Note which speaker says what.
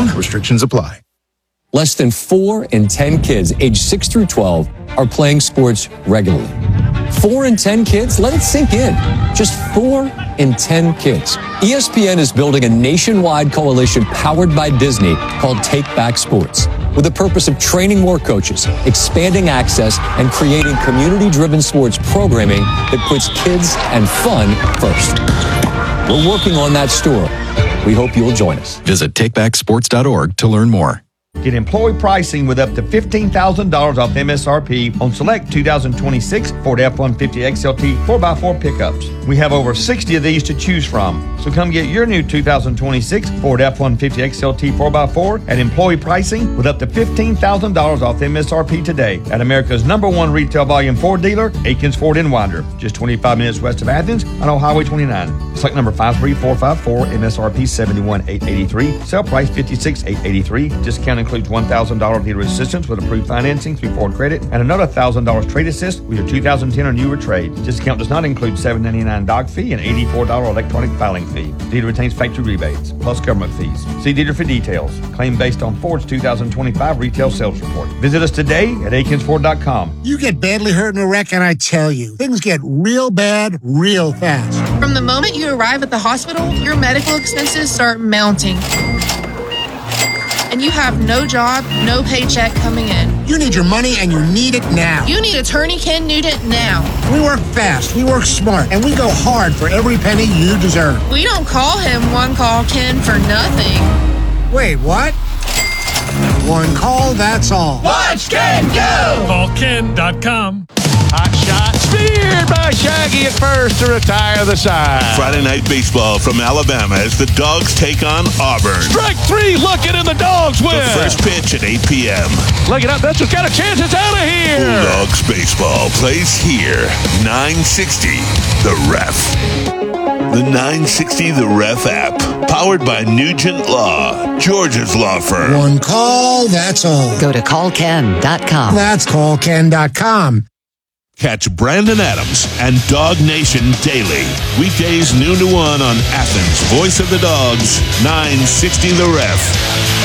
Speaker 1: Some restrictions apply.
Speaker 2: Less than 4 in 10 kids aged 6 through 12 are playing sports regularly. 4 in 10 kids? Let it sink in. Just 4 in 10 kids. ESPN is building a nationwide coalition powered by Disney called Take Back Sports, with the purpose of training more coaches, expanding access, and creating community-driven sports programming that puts kids and fun first. We're working on that story. We hope you'll join us.
Speaker 1: Visit takebacksports.org to learn more.
Speaker 3: Get employee pricing with up to $15,000 off MSRP on select 2026 Ford F-150 XLT 4x4 pickups. We have over 60 of these to choose from. So come get your new 2026 Ford F-150 XLT 4x4 at employee pricing with up to $15,000 off MSRP today at America's #1 retail volume Ford dealer, Aikens Ford in Winder, just 25 minutes west of Athens on Old Highway 29. Select number 53454, MSRP $71,883, sale price $56,883. Discount includes $1,000 dealer assistance with approved financing through Ford Credit and another $1,000 trade assist with your 2010 or newer trade. Discount does not include $7.99 dog fee and $84 electronic filing fee. Dealer retains factory rebates plus government fees. See dealer for details. Claim based on Ford's 2025 retail sales report. Visit us today at AkinsFord.com.
Speaker 4: You get badly hurt in a wreck, and I tell you, things get real bad real fast.
Speaker 5: From the moment you arrive at the hospital, your medical expenses start mounting. And you have no job, no paycheck coming in.
Speaker 4: You need your money, and you need it now.
Speaker 5: You need attorney Ken Nugent now.
Speaker 4: We work fast, we work smart, and we go hard for every penny you deserve.
Speaker 5: We don't call him One Call Ken for nothing.
Speaker 4: Wait, what? One call, that's all.
Speaker 6: Watch Ken go!
Speaker 7: CallKen.com.
Speaker 6: Hot shot speared by Shaggy at first to retire the side.
Speaker 8: Friday Night Baseball from Alabama as the Dogs take on Auburn.
Speaker 6: Strike 3, looking, and the Dogs win.
Speaker 8: The first pitch at 8 p.m.
Speaker 6: Look it up, that's what's got a chance, it's out of here.
Speaker 8: Bulldogs Baseball plays here. 960 The Ref. The 960 The Ref app, powered by Nugent Law, Georgia's law firm.
Speaker 4: One call, that's all.
Speaker 9: Go to callken.com.
Speaker 4: That's callken.com.
Speaker 8: Catch Brandon Adams and Dog Nation daily. Weekdays noon to 1 on Athens' Voice of the Dogs, 960 The Ref.